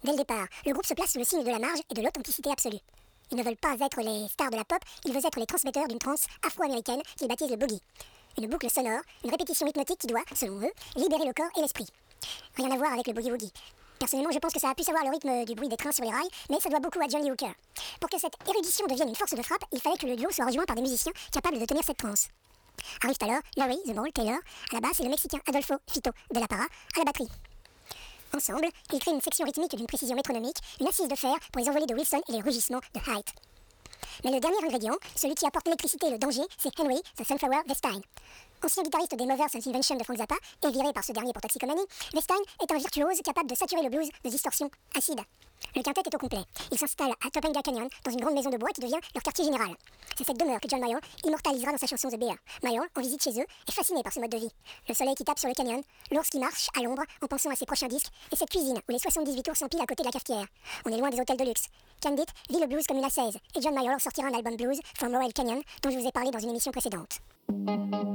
Dès le départ, le groupe se place sous le signe de la marge et de l'authenticité absolue. Ils ne veulent pas être les stars de la pop, ils veulent être les transmetteurs d'une trance afro-américaine qu'ils baptisent le boogie. Une boucle sonore, une répétition hypnotique qui doit, selon eux, libérer le corps et l'esprit. Rien à voir avec le boogie-woogie. Personnellement, je pense que ça a pu savoir le rythme du bruit des trains sur les rails, mais ça doit beaucoup à John Lee Hooker. Pour que cette érudition devienne une force de frappe, il fallait que le duo soit rejoint par des musiciens capables de tenir cette transe. Arrivent alors Larry The Ball Taylor à la basse et le Mexicain Adolfo Fito de la Parra à la batterie. Ensemble, ils créent une section rythmique d'une précision métronomique, une assise de fer pour les envolées de Wilson et les rugissements de Height. Mais le dernier ingrédient, celui qui apporte l'électricité et le danger, c'est Henry, The Sunflower Westine. Ancien guitariste des Mothers and Invention de Frank Zappa, et viré par ce dernier pour toxicomanie, Westine est un virtuose capable de saturer le blues de distorsion acide. Le quintet est au complet. Il s'installe à Topanga Canyon, dans une grande maison de bois qui devient leur quartier général. C'est cette demeure que John Mayall immortalisera dans sa chanson The Bear. Mayall, en visite chez eux, est fasciné par ce mode de vie. Le soleil qui tape sur le canyon, l'ours qui marche à l'ombre en pensant à ses prochains disques, et cette cuisine où les 78 tours s'empilent à côté de la cafetière. On est loin des hôtels de luxe. Candid vit le blues comme une ascèse, et John Mayall en sortira un album blues, From Laurel Canyon, dont je vous ai parlé dans une émission précédente.